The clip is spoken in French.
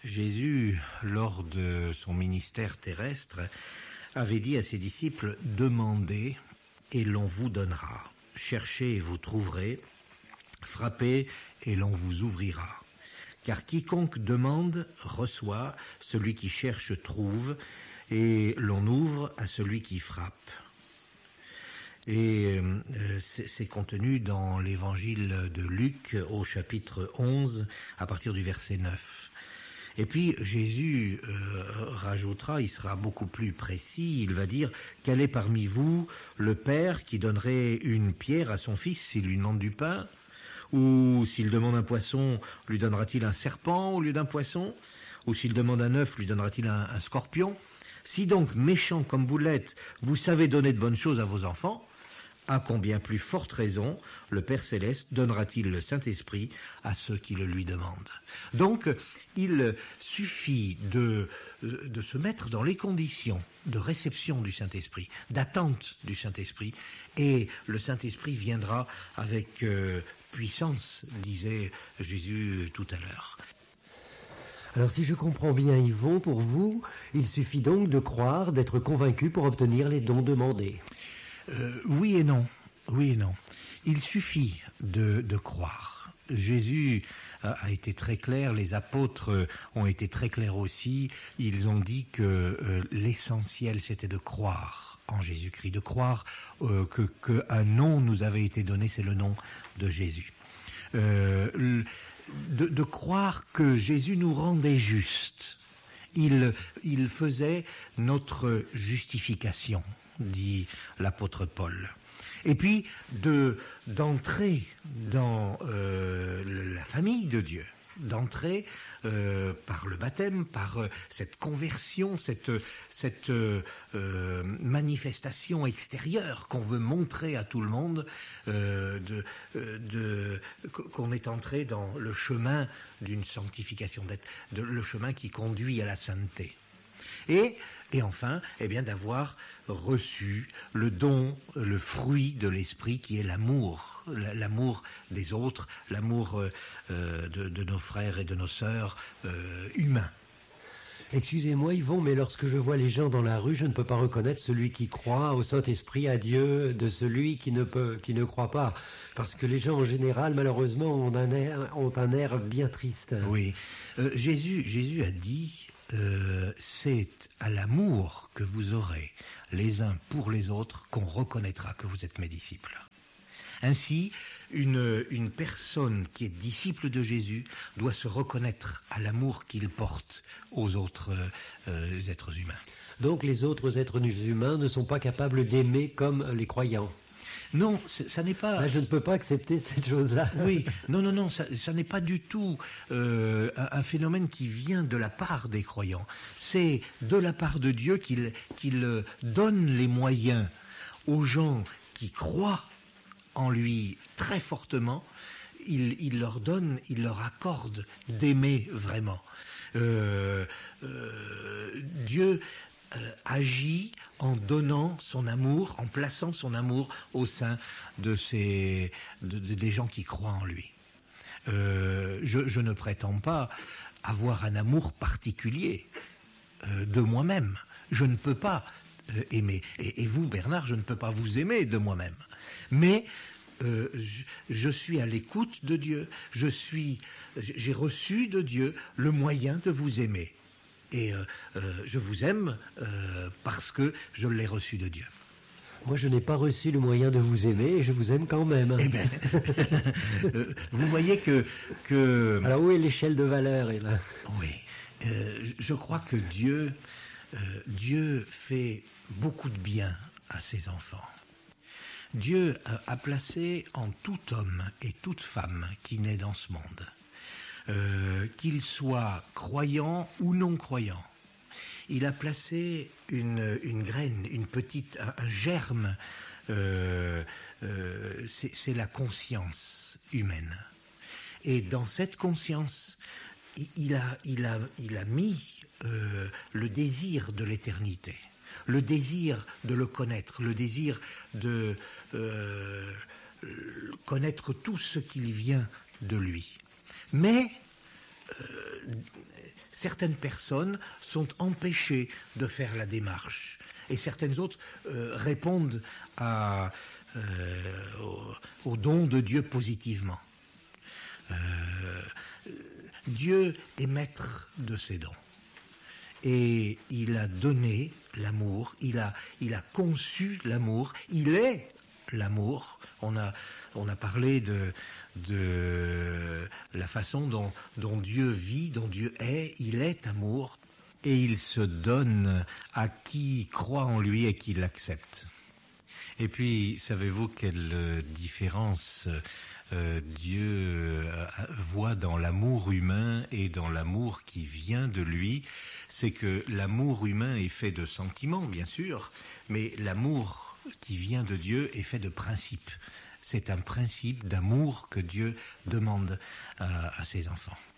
Jésus, lors de son ministère terrestre, avait dit à ses disciples « Demandez et l'on vous donnera. Cherchez et vous trouverez. Frappez et l'on vous ouvrira. Car quiconque demande reçoit, celui qui cherche trouve, et l'on ouvre à celui qui frappe. » Et c'est contenu dans l'évangile de Luc au chapitre 11 à partir du verset 9. Et puis Jésus rajoutera, il sera beaucoup plus précis, il va dire « Quel est parmi vous le père qui donnerait une pierre à son fils s'il lui demande du pain ? Ou s'il demande un poisson, lui donnera-t-il un serpent au lieu d'un poisson ? Ou s'il demande un œuf, lui donnera-t-il un scorpion ? Si donc, méchant comme vous l'êtes, vous savez donner de bonnes choses à vos enfants, à combien plus forte raison le Père Céleste donnera-t-il le Saint-Esprit à ceux qui le lui demandent. » Donc, il suffit de se mettre dans les conditions de réception du Saint-Esprit, d'attente du Saint-Esprit, et le Saint-Esprit viendra avec puissance, disait Jésus tout à l'heure. Alors si je comprends bien, Yvon, pour vous, il suffit donc de croire, d'être convaincu pour obtenir les dons demandés. Oui et non. Oui et non. Il suffit de croire. Jésus a été très clair, les apôtres ont été très clairs aussi. Ils ont dit que l'essentiel c'était de croire en Jésus-Christ, de croire qu'un nom nous avait été donné, c'est le nom de Jésus. De croire que Jésus nous rendait justes. Il faisait notre justification, dit l'apôtre Paul. Et puis d'entrer dans la famille de Dieu, d'entrer par le baptême, par cette conversion, cette manifestation extérieure qu'on veut montrer à tout le monde, qu'on est entré dans le chemin d'une sanctification, le chemin qui conduit à la sainteté. Et enfin, eh bien, d'avoir reçu le don, le fruit de l'esprit qui est l'amour des autres, l'amour de nos frères et de nos sœurs humains. Excusez-moi Yvon, mais lorsque je vois les gens dans la rue, je ne peux pas reconnaître celui qui croit au Saint-Esprit, à Dieu, de celui qui ne croit pas. Parce que les gens en général, malheureusement, ont un air bien triste. Oui. Jésus a dit, c'est à l'amour que vous aurez les uns pour les autres qu'on reconnaîtra que vous êtes mes disciples. Ainsi, une personne qui est disciple de Jésus doit se reconnaître à l'amour qu'il porte aux autres êtres humains. Donc les autres êtres humains ne sont pas capables d'aimer comme les croyants. Non, ça n'est pas... Là, je ne peux pas accepter cette chose-là. Oui, non, ça n'est pas du tout un phénomène qui vient de la part des croyants. C'est de la part de Dieu qu'il donne les moyens aux gens qui croient en lui très fortement. Il leur accorde d'aimer vraiment. Dieu agit en donnant son amour, en plaçant son amour au sein des gens qui croient en lui. Je ne prétends pas avoir un amour particulier de moi-même. Je ne peux pas aimer. Et vous, Bernard, je ne peux pas vous aimer de moi-même. Mais je suis à l'écoute de Dieu. J'ai reçu de Dieu le moyen de vous aimer. Et je vous aime parce que je l'ai reçu de Dieu. Moi, je n'ai pas reçu le moyen de vous aimer et je vous aime quand même. Eh bien, vous voyez que... Alors, où est l'échelle de valeur est là ? Oui, je crois que Dieu fait beaucoup de bien à ses enfants. Dieu a placé en tout homme et toute femme qui naît dans ce monde, qu'il soit croyant ou non croyant, il a placé une graine, un germe, c'est la conscience humaine. Et dans cette conscience, il a mis le désir de l'éternité, le désir de le connaître, le désir de connaître tout ce qu'il vient de lui. Mais certaines personnes sont empêchées de faire la démarche. Et certaines autres répondent au don de Dieu positivement. Dieu est maître de ses dons. Et il a donné l'amour, il a conçu l'amour, il est l'amour. On a parlé de la façon dont Dieu vit, dont Dieu est, il est amour. Et il se donne à qui croit en lui et qui l'accepte. Et puis, savez-vous quelle différence Dieu voit dans l'amour humain et dans l'amour qui vient de lui? C'est que l'amour humain est fait de sentiments, bien sûr, mais l'amour qui vient de Dieu est fait de principes. C'est un principe d'amour que Dieu demande à ses enfants.